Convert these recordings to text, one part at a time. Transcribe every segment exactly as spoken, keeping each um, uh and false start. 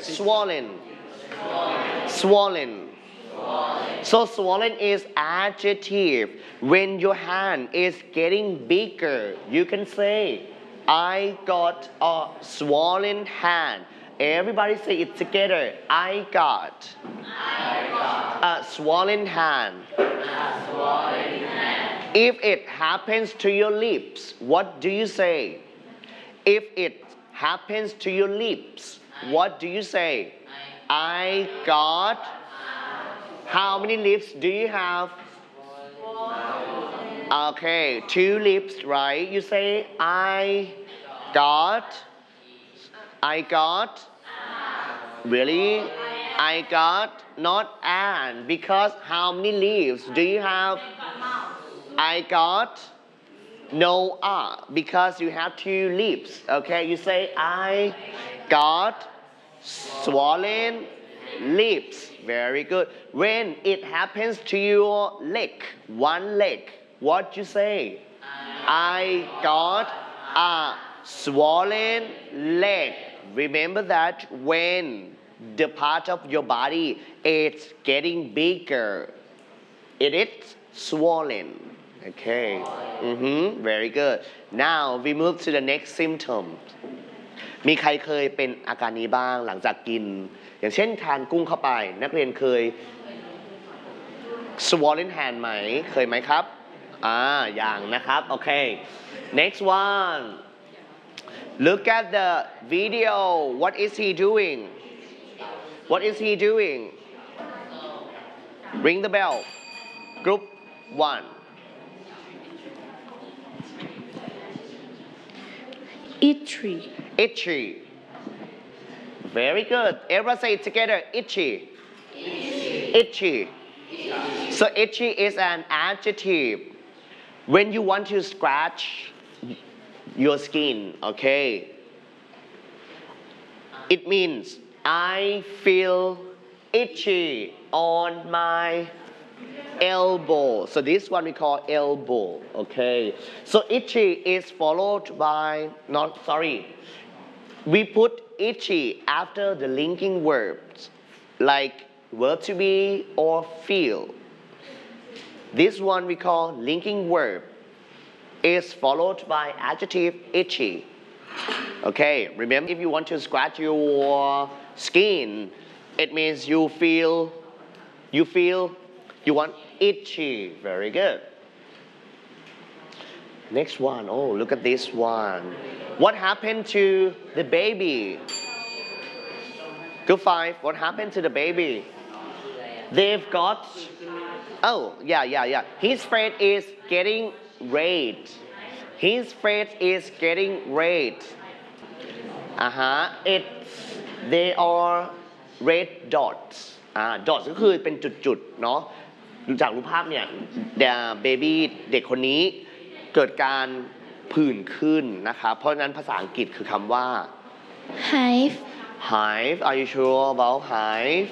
swollen swollen so swollen is adjective when your hand is getting bigger you can say I got a swollen hand everybody say it together I got, I got a swollen hand a swollen hand if it happens to your lips what do you say if it happens to your lips what do you say I got how many lips do you have okay two lips right you say I got I got really I got not and because how many leaves do you have I got no ah because you have two lips okay you say I got swollen lips very good when it happens to your leg one leg what you say I got a swollen leg remember that when the part of your body is getting bigger it is swollen okay mm-hmm. very good now we move to the next symptom มีใครเคยเป็นอาการนี้บ้างหลังจากกินอย่างเช่นทานกุ้งเข้าไปนักเรียนเคย swollen hand ไหมเคยไหมครับอ่าอย่างนะครับโอเค next one look at the video what is he doing what is he doing ring the bell group one itchy itchy very good everyone say it together itchy itchy so itchy is an adjective when you want to scratch your skin okay it means I feel itchy on my elbow so this one we call elbow okay so itchy is followed by not sorry we put itchy after the linking verbs like verb to be or feel this one we call linking verb is followed by adjective itchy okay remember if you want to scratch your skin it means you feel you feel you want itchy very good next one oh look at this one what happened to the baby group five what happened to the baby they've got oh yeah yeah yeah his face is getting red his face is getting red uh-huh it's they are red dots อ่า dots ก็คือเป็นจุดๆเนาะจากรูปภาพเนี่ยเด็กเบบี้เด็กคนนี้เกิดการผื่นขึ้นนะครับเพราะฉะนั้นภาษาอังกฤษคือคำว่า hive hive are you sure about hive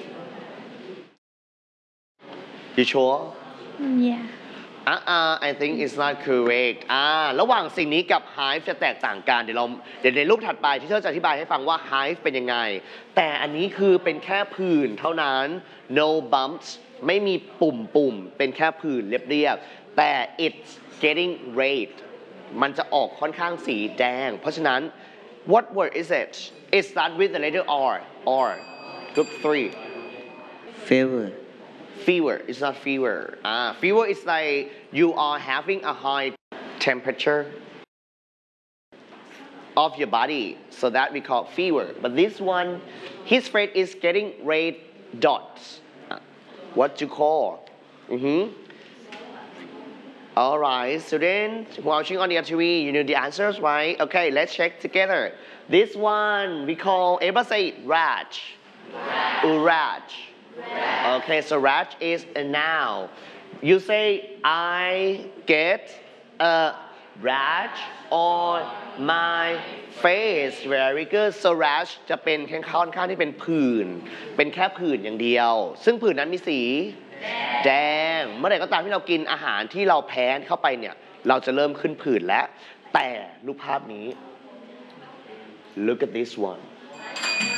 you sure yeah อ่า I think it's not correct อ่าระหว่างสิ่งนี้กับ hive จะแตกต่างกันเดี๋ยวเราเดี๋ยวในรูปถัดไปที่เธอจะอธิบายให้ฟังว่า hive เป็นยังไงแต่อันนี้คือเป็นแค่ผื่นเท่านั้น no bumps ไม่มีปุ่มปุ่มเป็นแค่ผื่นเรียบๆแต่ it's getting red มันจะออกค่อนข้างสีแดงเพราะฉะนั้น what word is it it starts with the letter R R group three fever fever it's not fever ah fever is like you are having a high temperature of your body so that we call fever but this one his face is getting red dots what you call mm-hmm. all right students watching on the T V you know the answers right okay let's check together this one we call everybody say Raj Uraj okay so Raj is a noun you say I get a rash on my face very good so rash จะเป็นค่อนข้างที่เป็นผื่นเป็นแค่ผื่นอย่างเดียวซึ่งผื่นนั้นมีสีแดงเมื่อไหร่ก็ตามที่เรากินอาหารที่เราแพ้เข้าไปเนี่ยเราจะเริ่มขึ้นผื่นแล้วแต่รูปภาพนี้ look at this one